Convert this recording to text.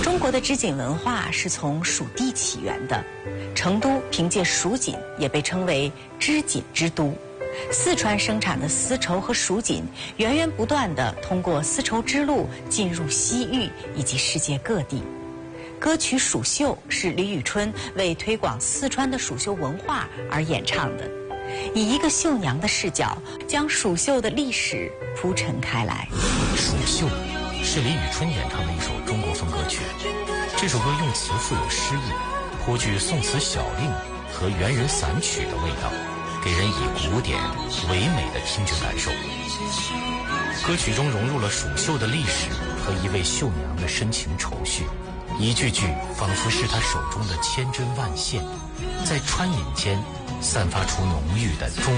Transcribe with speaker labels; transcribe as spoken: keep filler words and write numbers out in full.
Speaker 1: 中国的织锦文化是从蜀地起源的，成都凭借蜀锦也被称为织锦之都。四川生产的丝绸和蜀锦源源不断地通过丝绸之路进入西域以及世界各地。歌曲《蜀绣》是李宇春为推广四川的蜀绣文化而演唱的，以一个绣娘的视角，将蜀绣的历史铺陈开来。
Speaker 2: 蜀绣是李宇春演唱的一首中国风歌曲，这首歌用词富有诗意，颇具宋词小令和元人散曲的味道，给人以古典唯美的听觉感受。歌曲中融入了蜀绣的历史和一位绣娘的深情愁绪，一句句仿佛是她手中的千针万线，在穿引间散发出浓郁的中